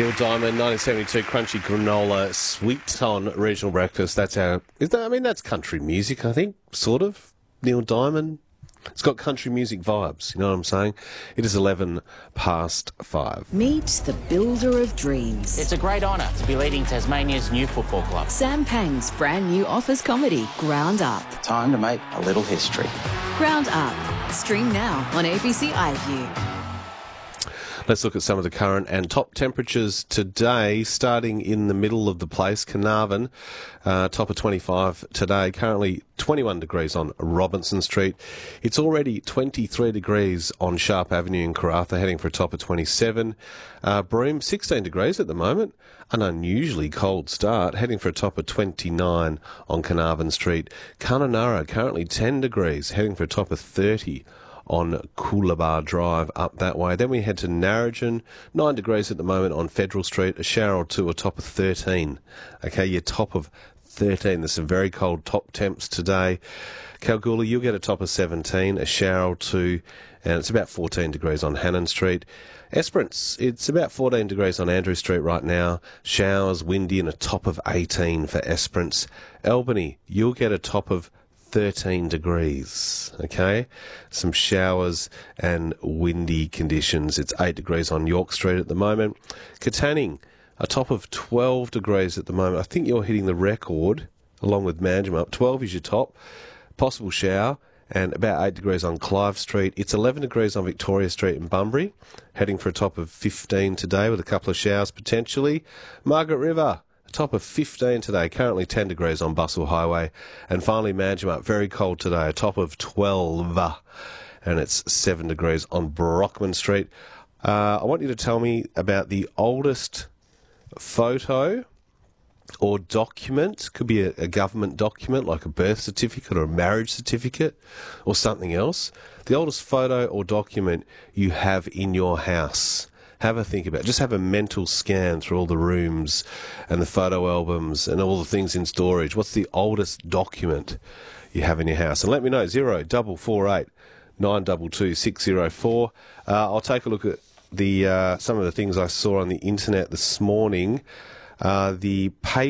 Neil Diamond, 1972, Crunchy Granola, Sweet on Regional Breakfast. That's that's country music, I think, sort of. Neil Diamond. It's got country music vibes, you know what I'm saying? It is 5:11. Meet the builder of dreams. It's a great honour to be leading Tasmania's new football club. Sam Pang's brand new office comedy, Ground Up. Time to make a little history. Ground Up. Stream now on ABC iView. Let's look at some of the current and top temperatures today, starting in the middle of the place, Carnarvon, top of 25 today, currently 21 degrees on Robinson Street. It's already 23 degrees on Sharp Avenue in Karratha, heading for a top of 27. Broome, 16 degrees at the moment, an unusually cold start, heading for a top of 29 on Carnarvon Street. Kununurra, currently 10 degrees, heading for a top of 30 on Coolabah Drive up that way. Then we head to Narrogin, 9 degrees at the moment on Federal Street, a shower or two, a top of 13. Okay, your top of 13. There's some very cold top temps today. Kalgoorlie, you'll get a top of 17, a shower or two, and it's about 14 degrees on Hannon Street. Esperance, it's about 14 degrees on Andrew Street right now. Showers, windy, and a top of 18 for Esperance. Albany, you'll get a top of 13 degrees, okay? Some showers and windy conditions. It's 8 degrees on York Street at the moment. Katanning, a top of 12 degrees at the moment. I think you're hitting the record, along with Manjimup. 12 is your top. Possible shower, and about 8 degrees on Clive Street. It's 11 degrees on Victoria Street in Bunbury, heading for a top of 15 today with a couple of showers potentially. Margaret River, top of 15 today, currently 10 degrees on Bustle Highway. And finally, Manjimup, very cold today, a top of 12, and it's 7 degrees on Brockman Street. I want you to tell me about the oldest photo or document. Could be a government document like a birth certificate or a marriage certificate or something else. The oldest photo or document you have in your house. Have a think about it. Just have a mental scan through all the rooms and the photo albums and all the things in storage. What's the oldest document you have in your house? And let me know, 0448 922 604. I'll take a look at the some of the things I saw on the internet this morning. The pay